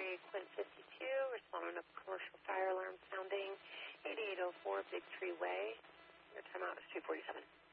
Gateway, Quint 52, responding to commercial fire alarm sounding, 8804 Big Tree Way. Your timeout is 2:47.